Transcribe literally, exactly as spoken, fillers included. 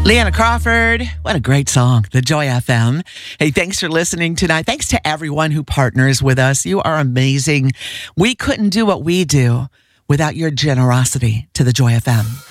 Leanna Crawford, what a great song, the Joy F M. Hey, thanks for listening tonight. Thanks to everyone who partners with us. You are amazing. We couldn't do what we do without your generosity to the Joy F M.